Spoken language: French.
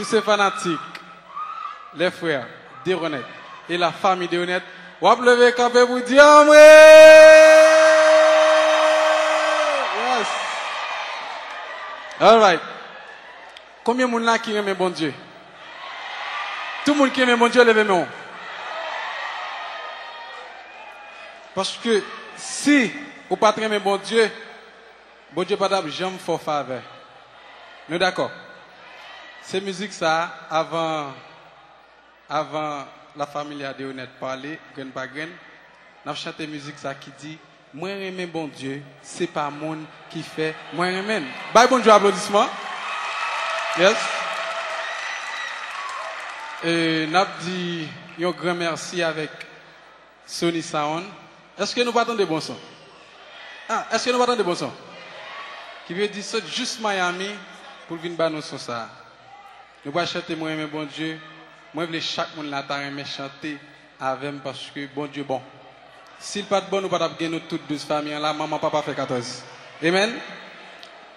tous ces fanatiques, les frères d'Héronette et la famille d'Héronette, on va lever camper pour dire Amré! Yes! All right. Combien de monde là qui aime bon Dieu? Tout le monde qui aime bon Dieu, levez moi. Parce que si vous pas aimer bon Dieu pas jamais faire faveur. Nous d'accord? Ces musiques ça avant la famille de honnête parler, grain par grain, n'a chanté musique ça qui dit moi aimer bon Dieu, c'est pas monde qui fait moi aimer. Bye bon Dieu applaudissements. Yes. Et n'a dit un grand merci avec Sony Sound. Est-ce que nous partons de bons sons? Ah, est-ce que nous partons de bons sons? Qui veut dire ça juste Miami pour venir battre nos sons ça. Nous allons chanter moi aimer bon Dieu. Moi je veux chaque monde là t'aimer chanter avec moi parce que bon Dieu bon. S'il pas de bon nous pas gagner nous toutes 12 familles là, maman papa fait 14. Amen.